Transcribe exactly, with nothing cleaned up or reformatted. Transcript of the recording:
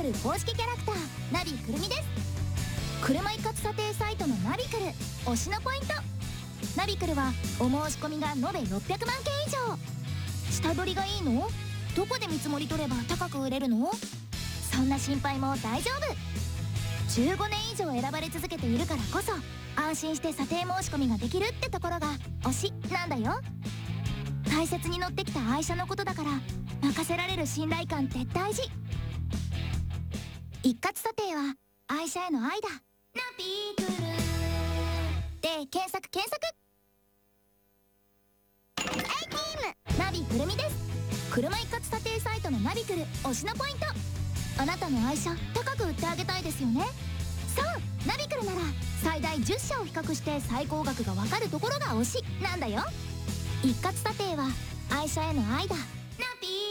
ル公式キャラクターナビくるみです。車一括査定サイトのナビクル推しのポイント。ナビクルはお申し込みが延べろっぴゃくまんけん以上。下取りがいいの？どこで見積もり取れば高く売れるの？そんな心配も大丈夫。じゅうごねん以上選ばれ続けているからこそ安心して査定申し込みができるってところが推しなんだよ。大切に乗ってきた愛車のことだから任せられる信頼感って大事。一括査定は愛車への愛だ。ナビクルで検索検索。 A チームナビくるみです。車一括査定サイトのナビクル推しのポイント。あなたの愛車高く売ってあげたいですよね。そう、ナビクルなら最大じゅっしゃを比較して最高額がわかるところが推しなんだよ。一括査定は愛車への愛だ。